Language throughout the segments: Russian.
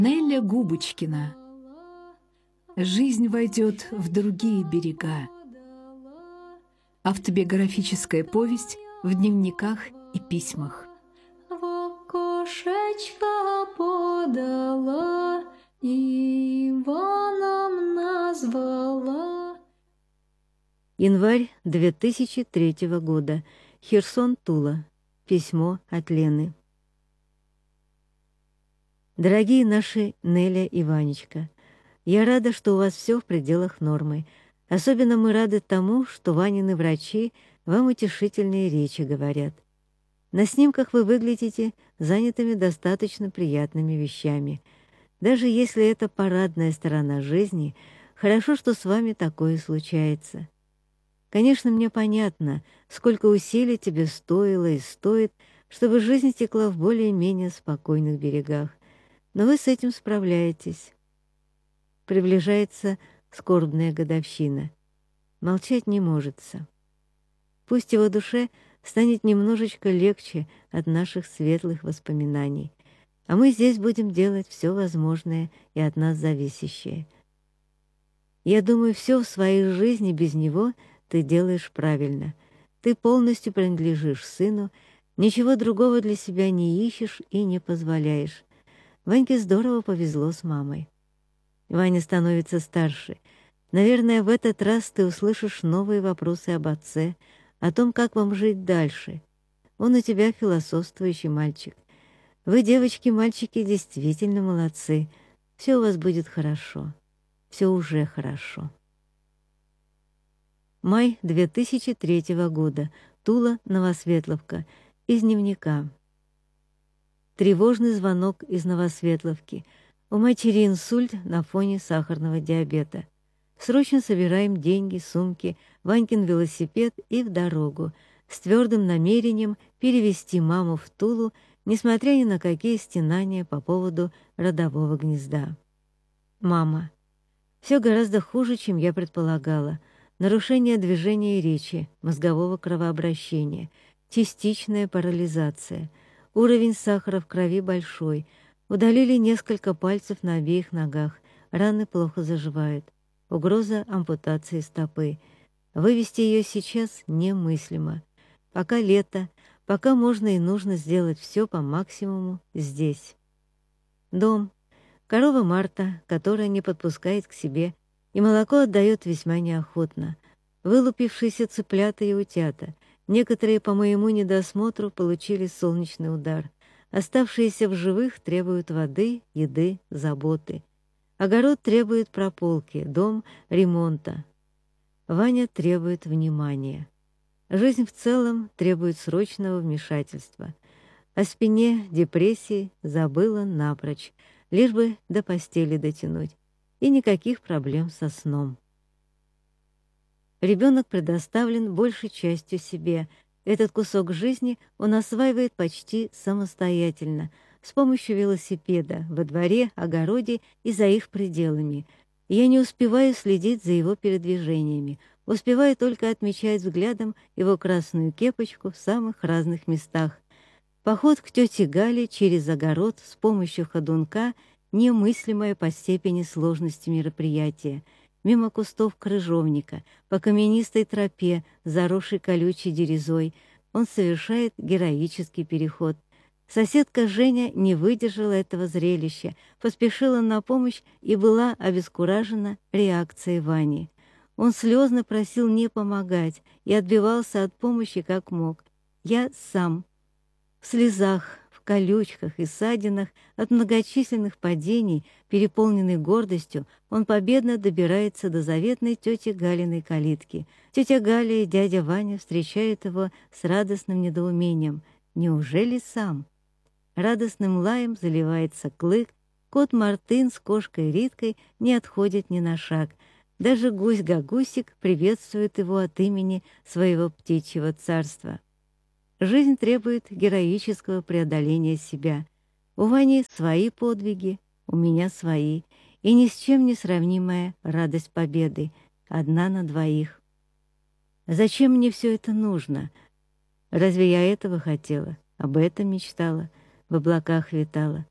Неля Губочкина. Жизнь войдет в другие берега. Автобиографическая повесть в дневниках и письмах. В окошечко подала, Иваном назвала. Январь 2003 года. Херсон, Тула. Письмо от Лены. Дорогие наши Неля и Ванечка, я рада, что у вас все в пределах нормы. Особенно мы рады тому, что Ванины врачи вам утешительные речи говорят. На снимках вы выглядите занятыми достаточно приятными вещами. Даже если это парадная сторона жизни, хорошо, что с вами такое случается. Конечно, мне понятно, сколько усилий тебе стоило и стоит, чтобы жизнь текла в более-менее спокойных берегах. Но вы с этим справляетесь. Приближается скорбная годовщина. Молчать не можется. Пусть его душе станет немножечко легче от наших светлых воспоминаний, а мы здесь будем делать все возможное и от нас зависящее. Я думаю, все в своей жизни без него ты делаешь правильно. Ты полностью принадлежишь сыну, ничего другого для себя не ищешь и не позволяешь. Ваньке здорово повезло с мамой. Ваня становится старше. Наверное, в этот раз ты услышишь новые вопросы об отце, о том, как вам жить дальше. Он у тебя философствующий мальчик. Вы, девочки, мальчики, действительно молодцы. Все у вас будет хорошо. Все уже хорошо. Май 2003 года. Тула, Новосветловка. Из дневника. Тревожный звонок из Новосветловки. У матери инсульт на фоне сахарного диабета. Срочно собираем деньги, сумки, Ванькин велосипед и в дорогу, с твердым намерением перевести маму в Тулу, несмотря ни на какие стенания по поводу родового гнезда. Мама. Все гораздо хуже, чем я предполагала. Нарушение движения и речи, мозгового кровообращения, частичная парализация. Уровень сахара в крови большой. Удалили несколько пальцев на обеих ногах. Раны плохо заживают. Угроза ампутации стопы. Вывести ее сейчас немыслимо. Пока лето, пока можно и нужно сделать все по максимуму здесь. Дом. Корова Марта, которая не подпускает к себе, и молоко отдает весьма неохотно. Вылупившиеся цыплята и утята. Некоторые по моему недосмотру получили солнечный удар. Оставшиеся в живых требуют воды, еды, заботы. Огород требует прополки, дом — ремонта. Ваня требует внимания. Жизнь в целом требует срочного вмешательства. О спине, депрессии забыла напрочь, лишь бы до постели дотянуть. И никаких проблем со сном. Ребенок предоставлен большей частью себе. Этот кусок жизни он осваивает почти самостоятельно, с помощью велосипеда, во дворе, огороде и за их пределами. Я не успеваю следить за его передвижениями, успеваю только отмечать взглядом его красную кепочку в самых разных местах. Поход к тете Гале через огород с помощью ходунка — немыслимое по степени сложности мероприятия. Мимо кустов крыжовника, по каменистой тропе, заросшей колючей дерезой, он совершает героический переход. Соседка Женя не выдержала этого зрелища, поспешила на помощь и была обескуражена реакцией Вани. Он слезно просил не помогать и отбивался от помощи как мог. Я сам. В слезах, в колючках и ссадинах от многочисленных падений, переполненный гордостью, он победно добирается до заветной тети Галиной калитки. Тетя Галя и дядя Ваня встречают его с радостным недоумением. Неужели сам? Радостным лаем заливается Клык, кот Мартын с кошкой Риткой не отходит ни на шаг. Даже гусь-гагусик приветствует его от имени своего птичьего царства. Жизнь требует героического преодоления себя. У Вани свои подвиги, у меня свои, и ни с чем не сравнимая радость победы, одна на двоих. Зачем мне все это нужно? Разве я этого хотела, об этом мечтала, в облаках витала?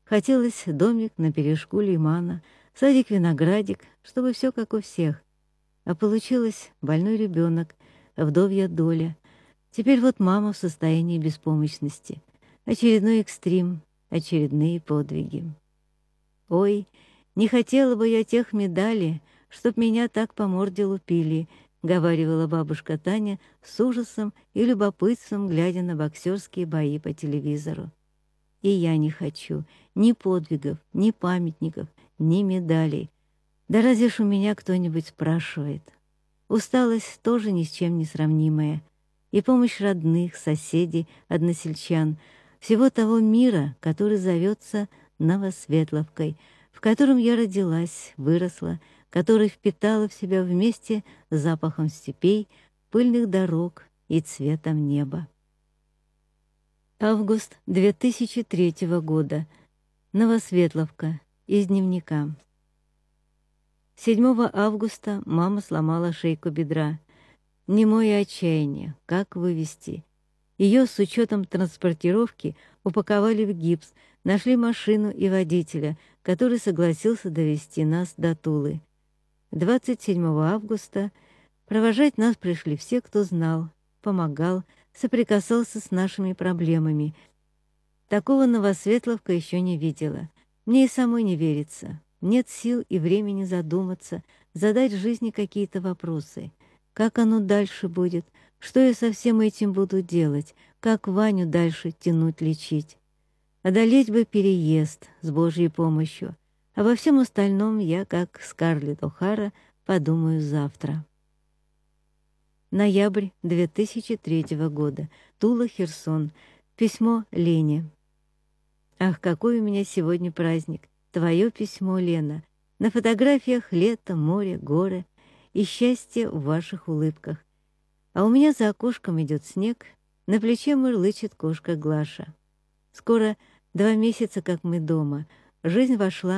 Хотелось домик на бережку лимана, садик-виноградик, чтобы все как у всех. А получилось больной ребенок, вдовья доля. Теперь вот мама в состоянии беспомощности. Очередной экстрим, очередные подвиги. Ой, не хотела бы я тех медалей, чтоб меня так по морде лупили, говаривала бабушка Таня с ужасом и любопытством, глядя на боксерские бои по телевизору. И я не хочу ни подвигов, ни памятников, ни медалей. Да разве ж у меня кто-нибудь спрашивает? Усталость тоже ни с чем не сравнимая. И помощь родных, соседей, односельчан, всего того мира, который зовется Новосветловкой, в котором я родилась, выросла, который впитала в себя вместе с запахом степей, пыльных дорог и цветом неба. Август 2003 года. Новосветловка. Из дневника. 7 августа мама сломала шейку бедра. Немое отчаяние. Как вывести? Ее с учетом транспортировки упаковали в гипс, нашли машину и водителя, который согласился довести нас до Тулы. 27 августа провожать нас пришли все, кто знал, помогал, соприкасался с нашими проблемами. Такого Новосветловка еще не видела. Мне и самой не верится. Нет сил и времени задуматься, задать жизни какие-то вопросы. Как оно дальше будет? Что я со всем этим буду делать? Как Ваню дальше тянуть, лечить? Одолеть бы переезд с Божьей помощью. А во всем остальном я, как Скарлетт О'Хара, подумаю завтра. Ноябрь 2003 года. Тула, Херсон. Письмо Лене. Ах, какой у меня сегодня праздник! Твое письмо, Лена. На фотографиях лето, море, горы и счастье в ваших улыбках. А у меня за окошком идет снег, на плече мурлычет кошка Глаша. Скоро 2 месяца, как мы дома. Жизнь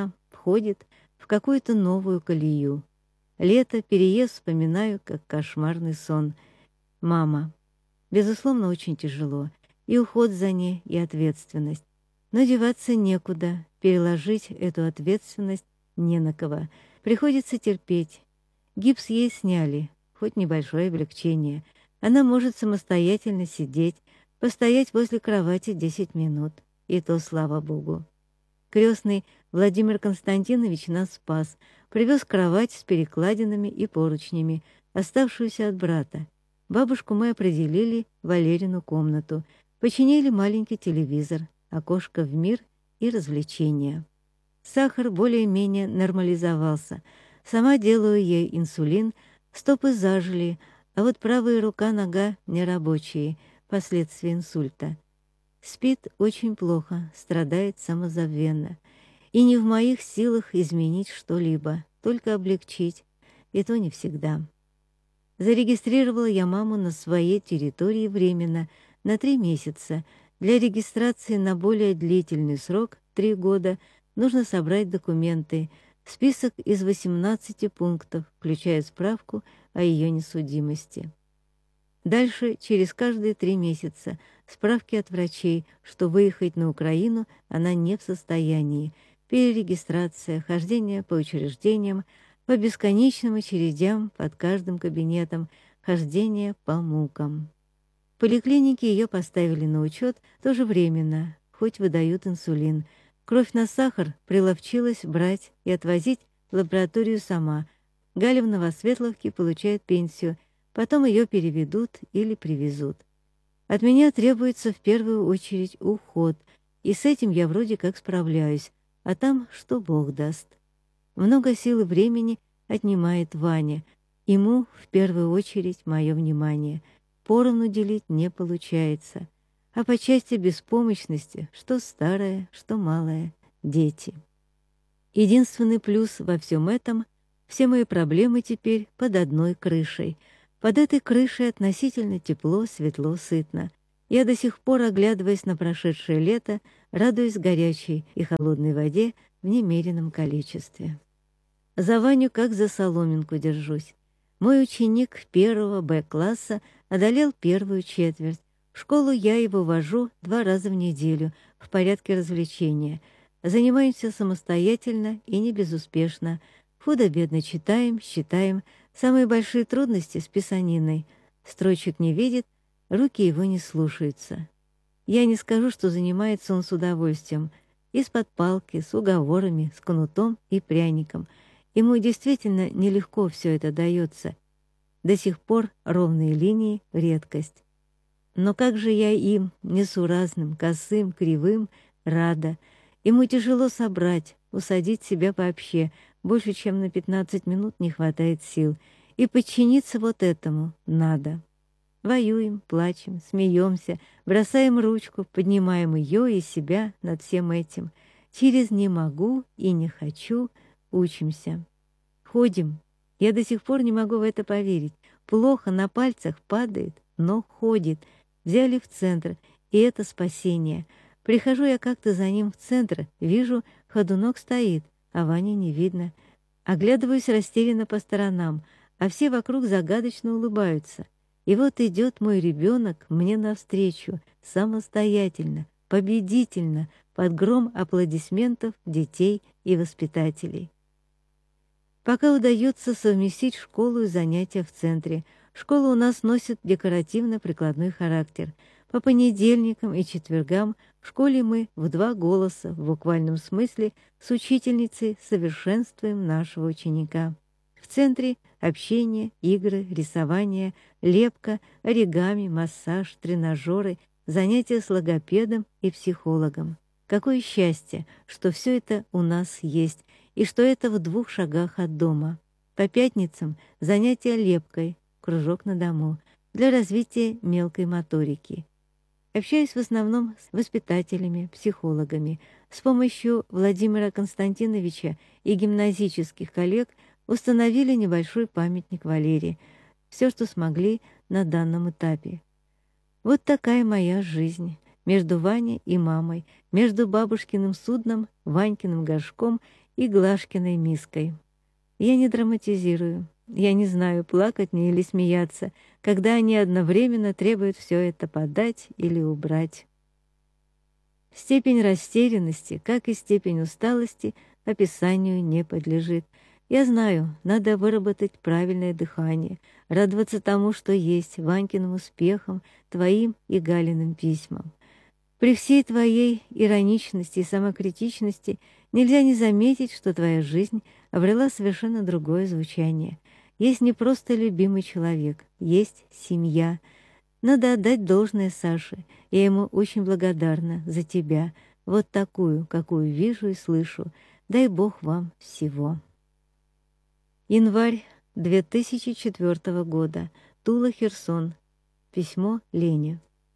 входит в какую-то новую колею. Лето, переезд вспоминаю, как кошмарный сон. Мама. Безусловно, очень тяжело. И уход за ней, и ответственность. Но деваться некуда, переложить эту ответственность не на кого. Приходится терпеть. Гипс ей сняли, хоть небольшое облегчение. Она может самостоятельно сидеть, постоять возле кровати 10 минут. И то слава Богу. Крестный Владимир Константинович нас спас, привез кровать с перекладинами и поручнями, оставшуюся от брата. Бабушку мы определили в Валерину комнату, починили маленький телевизор, окошко в мир и развлечения. Сахар более-менее нормализовался. Сама делаю ей инсулин, стопы зажили, а вот правая рука, нога нерабочие, последствия инсульта. Спит очень плохо, страдает самозабвенно. И не в моих силах изменить что-либо, только облегчить, и то не всегда. Зарегистрировала я маму на своей территории временно, на 3 месяца. Для регистрации на более длительный срок, 3 года, нужно собрать документы, список из 18 пунктов, включая справку о ее несудимости. Дальше, через каждые 3 месяца, справки от врачей, что выехать на Украину она не в состоянии, перерегистрация, хождение по учреждениям, по бесконечным очередям под каждым кабинетом, хождение по мукам. В поликлинике ее поставили на учет тоже временно, хоть выдают инсулин. Кровь на сахар приловчилась брать и отвозить в лабораторию сама. Галя в Новосветловке получает пенсию, потом ее переведут или привезут. От меня требуется в первую очередь уход, и с этим я вроде как справляюсь, а там что Бог даст. Много сил и времени отнимает Ваня. Ему в первую очередь мое внимание. Поровну делить не получается. А по части беспомощности, что старое, что малое, дети. Единственный плюс во всем этом — все мои проблемы теперь под одной крышей. Под этой крышей относительно тепло, светло, сытно. Я до сих пор, оглядываясь на прошедшее лето, радуюсь горячей и холодной воде в немеренном количестве. За Ваню как за соломинку держусь. Мой ученик 1 Б-класса одолел первую четверть. В школу я его вожу 2 раза в неделю в порядке развлечения. Занимаемся самостоятельно и не безуспешно. Худо-бедно читаем, считаем. Самые большие трудности с писаниной. Строчек не видит, руки его не слушаются. Я не скажу, что занимается он с удовольствием. Из-под палки, с уговорами, с кнутом и пряником. Ему действительно нелегко все это дается. До сих пор ровные линии — редкость. Но как же я им, несуразным, косым, кривым, рада. Ему тяжело собрать, усадить себя вообще. Больше чем на 15 минут не хватает сил. И подчиниться вот этому надо. Воюем, плачем, смеемся, бросаем ручку, поднимаем ее и себя над всем этим. Через «не могу» и «не хочу» учимся. Ходим. Я до сих пор не могу в это поверить. Плохо, на пальцах падает, но ходит. Взяли в центр, и это спасение. Прихожу я как-то за ним в центр, вижу, ходунок стоит, а Вани не видно. Оглядываюсь растерянно по сторонам, а все вокруг загадочно улыбаются. И вот идет мой ребенок мне навстречу, самостоятельно, победительно, под гром аплодисментов детей и воспитателей. Пока удается совместить школу и занятия в центре. Школа у нас носит декоративно-прикладной характер. По понедельникам и четвергам в школе мы в 2 голоса, в буквальном смысле, с учительницей совершенствуем нашего ученика. В центре общение, игры, рисование, лепка, оригами, массаж, тренажеры, занятия с логопедом и психологом. Какое счастье, что все это у нас есть, и что это в 2 шагах от дома. По пятницам занятия лепкой, кружок на дому, для развития мелкой моторики. Общаюсь в основном с воспитателями, психологами. С помощью Владимира Константиновича и гимназических коллег установили небольшой памятник Валере. Все, что смогли на данном этапе. Вот такая моя жизнь. Между Ваней и мамой, между бабушкиным судном, Ванькиным горшком и Глашкиной миской. Я не драматизирую. Я не знаю, плакать мне или смеяться, когда они одновременно требуют все это подать или убрать. Степень растерянности, как и степень усталости, описанию не подлежит. Я знаю, надо выработать правильное дыхание, радоваться тому, что есть, Ванькиным успехам, твоим и Галиным письмам. При всей твоей ироничности и самокритичности нельзя не заметить, что твоя жизнь обрела совершенно другое звучание. Есть не просто любимый человек, есть семья. Надо отдать должное Саше. Я ему очень благодарна за тебя, вот такую, какую вижу и слышу. Дай Бог вам всего. Январь 2004 года. Тула, Херсон. Письмо Лене.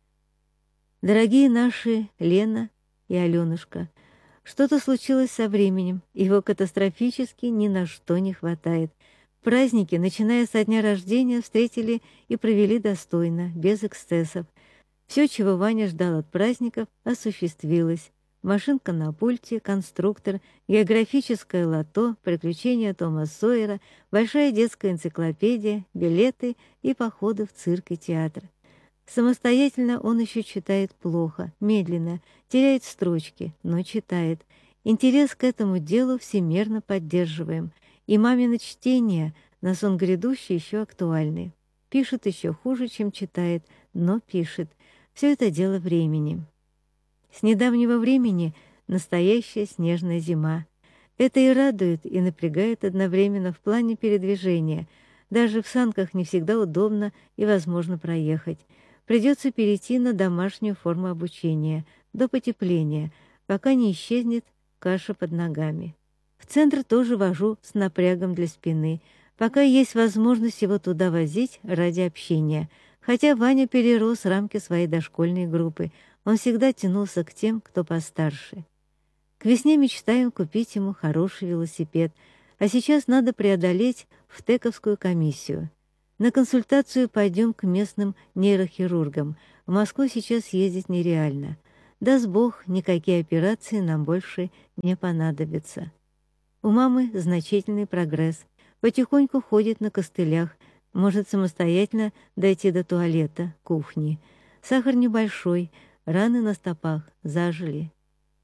Дорогие наши Лена и Аленушка, что-то случилось со временем, его катастрофически ни на что не хватает. Праздники, начиная со дня рождения, встретили и провели достойно, без эксцессов. Все, чего Ваня ждал от праздников, осуществилось. Машинка на пульте, конструктор, географическое лото, приключения Тома Сойера, большая детская энциклопедия, билеты и походы в цирк и театр. Самостоятельно он еще читает плохо, медленно, теряет строчки, но читает. Интерес к этому делу всемерно поддерживаем. И мамино чтение на сон грядущий еще актуальны. Пишет еще хуже, чем читает, но пишет. Все это дело времени. С недавнего времени настоящая снежная зима. Это и радует, и напрягает одновременно в плане передвижения. Даже в санках не всегда удобно и возможно проехать. Придется перейти на домашнюю форму обучения до потепления, пока не исчезнет каша под ногами. В центр тоже вожу с напрягом для спины, пока есть возможность его туда возить ради общения. Хотя Ваня перерос рамки своей дошкольной группы, он всегда тянулся к тем, кто постарше. К весне мечтаем купить ему хороший велосипед, а сейчас надо преодолеть втековскую комиссию. На консультацию пойдем к местным нейрохирургам. В Москву сейчас ездить нереально. Даст Бог, никакие операции нам больше не понадобятся. У мамы значительный прогресс. Потихоньку ходит на костылях, может самостоятельно дойти до туалета, кухни. Сахар небольшой, раны на стопах зажили.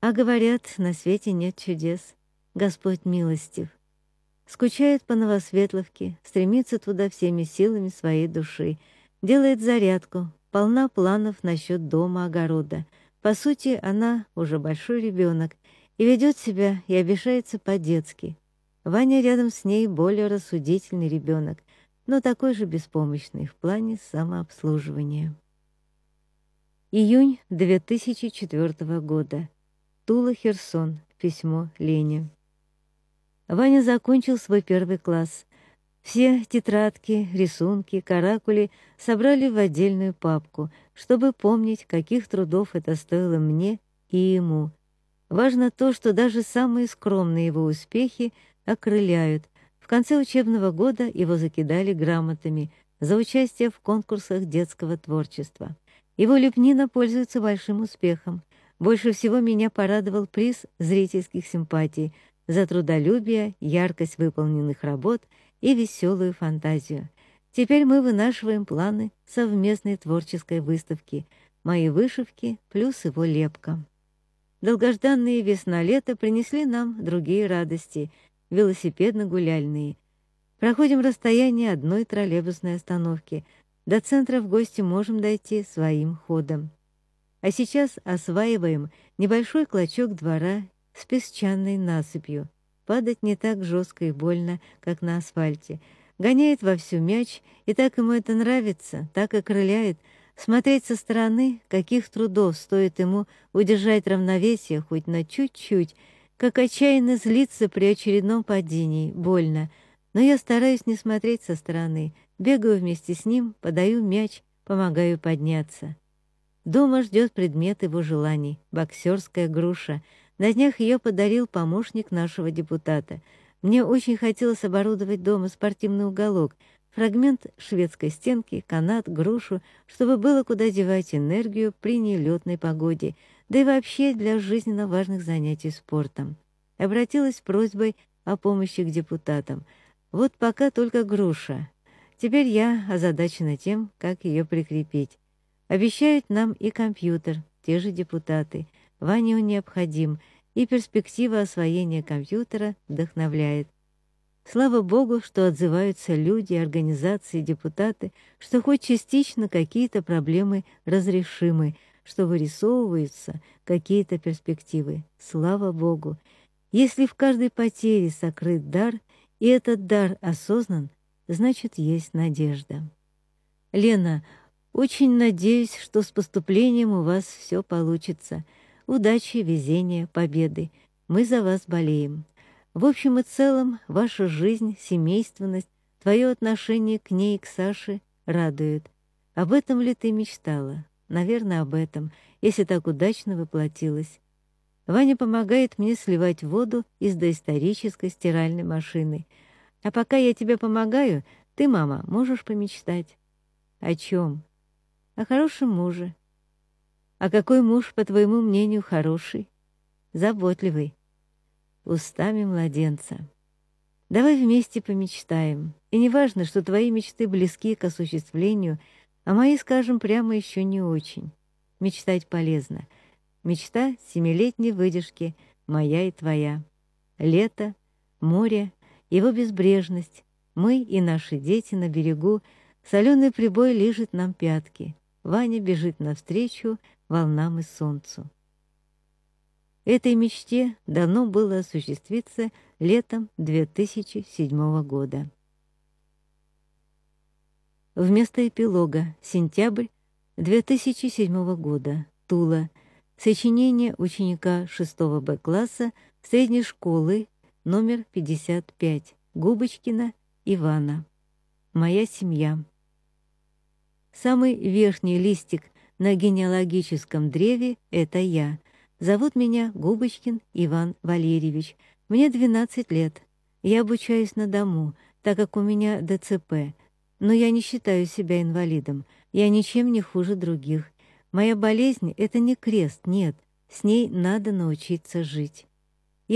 А говорят, на свете нет чудес. Господь милостив. Скучает по Новосветловке, стремится туда всеми силами своей души, делает зарядку, полна планов насчет дома, огорода. По сути, она уже большой ребенок и ведет себя и обижается по-детски. Ваня рядом с ней более рассудительный ребенок, но такой же беспомощный в плане самообслуживания. Июнь 2004 года. Тула, Херсон. Письмо Лене. Ваня закончил свой 1 класс. Все тетрадки, рисунки, каракули собрали в отдельную папку, чтобы помнить, каких трудов это стоило мне и ему. Важно то, что даже самые скромные его успехи окрыляют. В конце учебного года его закидали грамотами за участие в конкурсах детского творчества. Его лепнина пользуется большим успехом. Больше всего меня порадовал приз зрительских симпатий за трудолюбие, яркость выполненных работ и веселую фантазию. Теперь мы вынашиваем планы совместной творческой выставки «Мои вышивки» плюс его лепка. Долгожданные весна-лето принесли нам другие радости, велосипедно-гуляльные. Проходим расстояние одной троллейбусной остановки. До центра в гости можем дойти своим ходом. А сейчас осваиваем небольшой клочок двора с песчаной насыпью. Падать не так жестко и больно, как на асфальте. Гоняет вовсю мяч, и так ему это нравится, так окрыляет. Смотреть со стороны, каких трудов стоит ему удержать равновесие хоть на чуть-чуть, как отчаянно злиться при очередном падении, больно. Но я стараюсь не смотреть со стороны, бегаю вместе с ним, подаю мяч, помогаю подняться. Дома ждет предмет его желаний — боксерская груша. На днях ее подарил помощник нашего депутата. Мне очень хотелось оборудовать дома спортивный уголок, фрагмент шведской стенки, канат, грушу, чтобы было куда девать энергию при нелетной погоде, да и вообще для жизненно важных занятий спортом. Обратилась с просьбой о помощи к депутатам. Вот пока только груша. Теперь я озадачена тем, как ее прикрепить. Обещают нам и компьютер, те же депутаты. Ване он необходим, и перспектива освоения компьютера вдохновляет. Слава Богу, что отзываются люди, организации, депутаты, что хоть частично какие-то проблемы разрешимы, что вырисовываются какие-то перспективы. Слава Богу! Если в каждой потере сокрыт дар, и этот дар осознан, значит, есть надежда. Лена, очень надеюсь, что с поступлением у вас все получится. Удачи, везения, победы. Мы за вас болеем. В общем и целом, ваша жизнь, семейственность, твое отношение к ней и к Саше радует. Об этом ли ты мечтала? Наверное, об этом, если так удачно воплотилось. Ваня помогает мне сливать воду из доисторической стиральной машины. А пока я тебе помогаю, ты, мама, можешь помечтать. О чем? О хорошем муже. А какой муж, по твоему мнению, хороший? Заботливый. Устами младенца. Давай вместе помечтаем. И не важно, что твои мечты близки к осуществлению, а мои, скажем прямо, еще не очень. Мечтать полезно. Мечта 7-летней выдержки, моя и твоя. Лето, море, его безбрежность. Мы и наши дети на берегу. Соленый прибой лижет нам пятки. Ваня бежит навстречу волнам и солнцу. Этой мечте дано было осуществиться летом 2007 года. Вместо эпилога. Сентябрь 2007 года. Тула. Сочинение ученика 6 Б класса средней школы номер 55. Губочкина Ивана. Моя семья. Самый верхний листик на генеалогическом древе — это я. Зовут меня Губочкин Иван Валерьевич. Мне 12 лет. Я обучаюсь на дому, так как у меня ДЦП. Но я не считаю себя инвалидом. Я ничем не хуже других. Моя болезнь — это не крест, нет. С ней надо научиться жить.